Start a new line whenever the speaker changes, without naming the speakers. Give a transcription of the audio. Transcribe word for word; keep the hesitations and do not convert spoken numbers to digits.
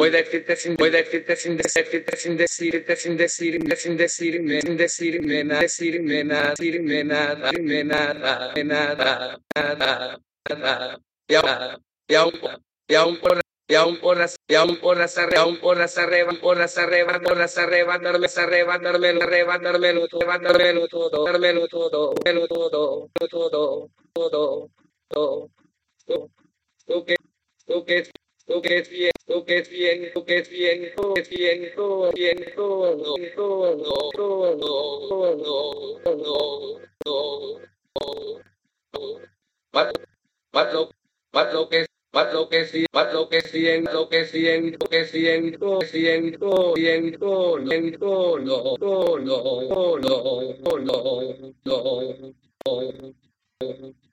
Voy a decirte sin, voy a decirte sin decirte, sin decirte, sin decirme, sin decirme, sin decirme nada, decirme nada, decirme nada, decirme nada, nada, nada, nada. Y aún, y aún, y aún por, y aún por las, y aún por las arre, aún por las arreba, por las arreba, por las arreba, darme, arreba, dármelo, arreba, dármelo todo, dármelo todo, dármelo todo, dármelo todo, todo, todo, todo, todo, tú que, tú que, tú que es bien, tú que es bien, tú que es bien, tú que es bien, tú bien, todo, todo, todo, todo, todo, todo, todo, más lo, más lo que, más lo que sí, más lo que siento, lo que siento, que siento, siento, siento, siento, no, no, no, no, no, no, no, no.